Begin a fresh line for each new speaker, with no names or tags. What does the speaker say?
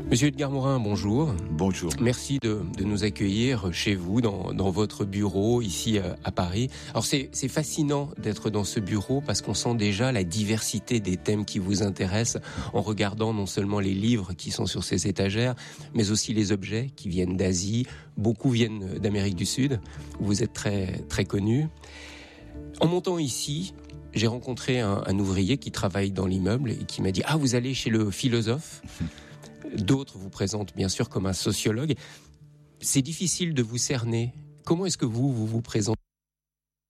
Monsieur Edgar Morin, bonjour.
Bonjour.
Merci de nous accueillir chez vous, dans votre bureau, ici à Paris. Alors c'est fascinant d'être dans ce bureau parce qu'on sent déjà la diversité des thèmes qui vous intéressent en regardant non seulement les livres qui sont sur ces étagères, mais aussi les objets qui viennent d'Asie. Beaucoup viennent d'Amérique du Sud, où vous êtes très, très connu. En montant ici, j'ai rencontré un ouvrier qui travaille dans l'immeuble et qui m'a dit « Ah, vous allez chez le philosophe ?» D'autres vous présentent bien sûr comme un sociologue. C'est difficile de vous cerner. Comment est-ce que vous présentez ?